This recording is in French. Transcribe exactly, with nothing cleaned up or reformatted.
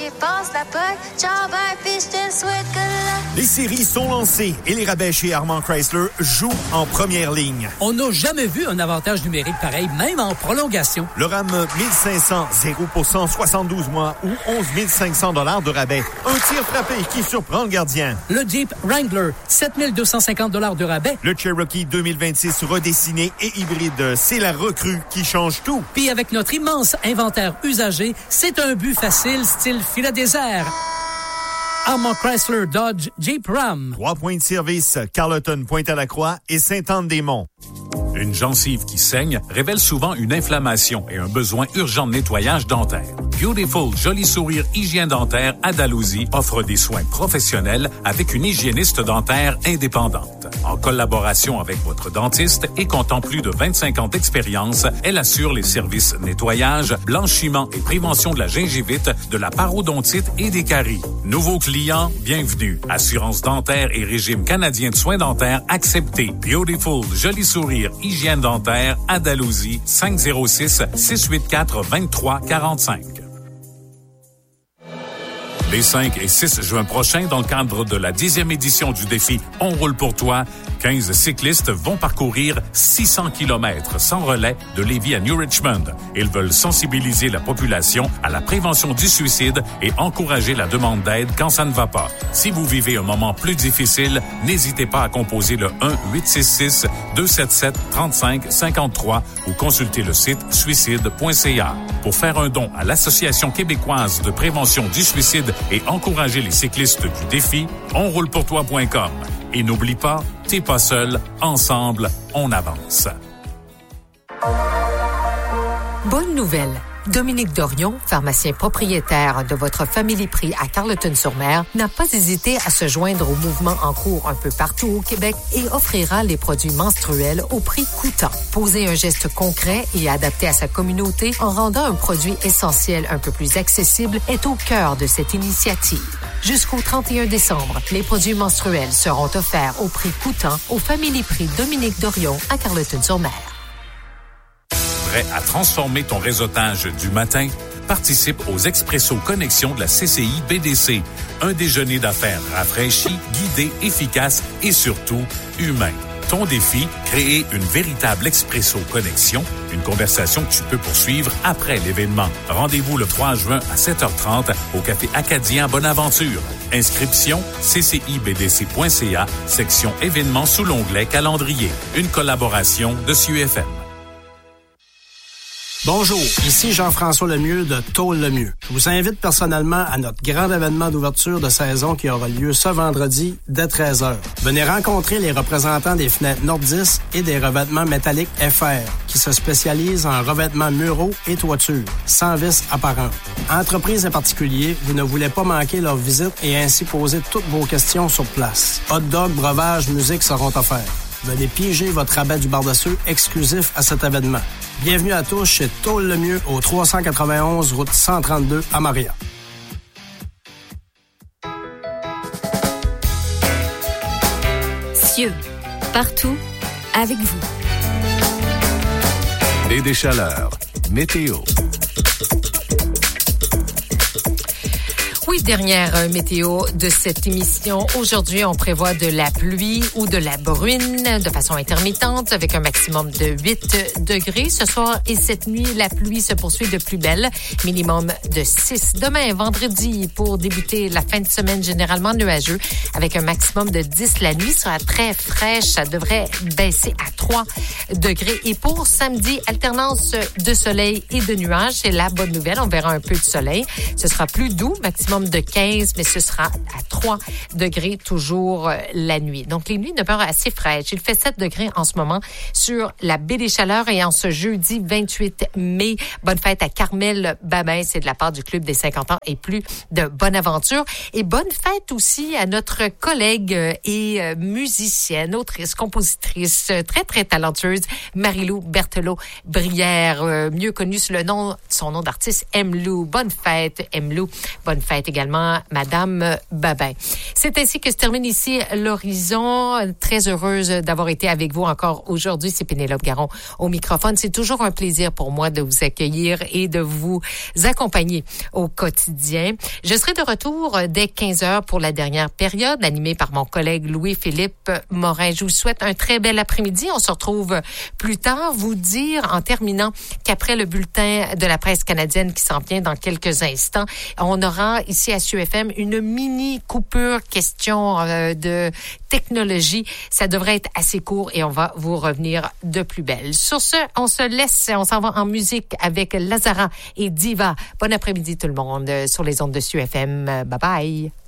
j'y passe la poque. Ciao, bye, puis je te souhaite que la... Les séries sont lancées et les rabais chez Armand Chrysler jouent en première ligne. On n'a jamais vu un avantage numérique pareil, même en prolongation. Le RAM mille cinq cents, zéro pour cent, soixante-douze mois ou onze mille cinq cents dollars de rabais. Un tir frappé qui surprend le gardien. Le Jeep Wrangler, sept mille deux cent cinquante dollars de rabais. Le Cherokee deux mille vingt-six redessiné et hybride, c'est la recrue qui change tout. Puis avec notre immense inventaire usagé, c'est un but facile, style filet désert. Armand Chrysler, Dodge, Jeep, Ram. Trois points de service, Carleton, Pointe-à-la-Croix et Sainte-Anne-des-Monts. Une gencive qui saigne révèle souvent une inflammation et un besoin urgent de nettoyage dentaire. Beautiful Joli Sourire Hygiène Dentaire à Dalhousie offre des soins professionnels avec une hygiéniste dentaire indépendante. En collaboration avec votre dentiste et comptant plus de vingt-cinq ans d'expérience, elle assure les services nettoyage, blanchiment et prévention de la gingivite, de la parodontite et des caries. Nouveaux clients, bienvenue. Assurance dentaire et régime canadien de soins dentaires accepté. Beautiful Joli Sourire Hygiène Dentaire à Dalhousie, cinq zéro six, six huit quatre, deux trois quatre cinq. Les cinq et six juin prochains, dans le cadre de la dixième édition du défi On roule pour toi, quinze cyclistes vont parcourir six cents kilomètres sans relais de Lévis à New Richmond. Ils veulent sensibiliser la population à la prévention du suicide et encourager la demande d'aide quand ça ne va pas. Si vous vivez un moment plus difficile, n'hésitez pas à composer le un huit six six, deux sept sept, trois cinq cinq trois ou consulter le site suicide point c a. Pour faire un don à l'Association québécoise de prévention du suicide et encourager les cyclistes du défi, on roule pour toi point com. Et n'oublie pas, t'es pas seul, ensemble, on avance. Bonne nouvelle! Dominique Dorion, pharmacien propriétaire de votre Family Prix à Carleton-sur-Mer, n'a pas hésité à se joindre au mouvement en cours un peu partout au Québec et offrira les produits menstruels au prix coûtant. Poser un geste concret et adapté à sa communauté en rendant un produit essentiel un peu plus accessible est au cœur de cette initiative. Jusqu'au trente et un décembre, les produits menstruels seront offerts au prix coûtant au Family Prix Dominique Dorion à Carleton-sur-Mer. Prêt à transformer ton réseautage du matin? Participe aux Expresso Connexions de la C C I B D C. Un déjeuner d'affaires rafraîchi, guidé, efficace et surtout humain. Ton défi, créer une véritable Expresso Connexion, une conversation que tu peux poursuivre après l'événement. Rendez-vous le trois juin à sept heures trente au Café Acadien Bonaventure. Inscription c c i b d c point c a, section événements sous l'onglet calendrier. Une collaboration de C U F M. Bonjour, ici Jean-François Lemieux de Tôle Lemieux. Je vous invite personnellement à notre grand événement d'ouverture de saison qui aura lieu ce vendredi dès treize heures. Venez rencontrer les représentants des fenêtres Nordis et des revêtements métalliques F R qui se spécialisent en revêtements muraux et toitures, sans vis apparentes. Entreprises et particuliers, vous ne voulez pas manquer leur visite et ainsi poser toutes vos questions sur place. Hot dog, breuvage, musique seront offerts. Venez piéger votre rabais du Bar-de-Ceux exclusif à cet événement. Bienvenue à tous chez Tôle Lemieux au trois cent quatre-vingt-onze route cent trente-deux à Maria. Cieux, partout, avec vous. Et des chaleurs. Météo. Oui, dernière euh, météo de cette émission. Aujourd'hui, on prévoit de la pluie ou de la bruine de façon intermittente avec un maximum de huit degrés. Ce soir et cette nuit, la pluie se poursuit de plus belle. Minimum de six. Demain, vendredi, pour débuter la fin de semaine généralement nuageux avec un maximum de dix. La nuit sera très fraîche. Ça devrait baisser à trois degrés. Et pour samedi, alternance de soleil et de nuages. C'est la bonne nouvelle. On verra un peu de soleil. Ce sera plus doux, maximum de quinze, mais ce sera à trois degrés toujours euh, la nuit. Donc, les nuits demeurent assez fraîches. Il fait sept degrés en ce moment sur la baie des Chaleurs et en ce jeudi vingt-huit mai, bonne fête à Carmel Babin. C'est de la part du Club des cinquante ans et plus de Bonaventure. Et bonne fête aussi à notre collègue et euh, musicienne, autrice, compositrice, euh, très, très talentueuse, Marie-Lou Berthelot-Brière, euh, mieux connue sous le nom, son nom d'artiste, M-Lou. Bonne fête, M-Lou. Bonne fête également Madame Babin. C'est ainsi que se termine ici l'horizon. Très heureuse d'avoir été avec vous encore aujourd'hui. C'est Pénélope Garon au microphone. C'est toujours un plaisir pour moi de vous accueillir et de vous accompagner au quotidien. Je serai de retour dès quinze heures pour la dernière période, animée par mon collègue Louis-Philippe Morin. Je vous souhaite un très bel après-midi. On se retrouve plus tard. Vous dire, en terminant, qu'après le bulletin de la presse canadienne qui s'en vient dans quelques instants, on aura ici à S U F M une mini coupure question euh, de technologie. Ça devrait être assez court et on va vous revenir de plus belle. Sur ce, on se laisse, on s'en va en musique avec Lazara et Diva. Bon après-midi tout le monde sur les ondes de S U F M. Bye bye.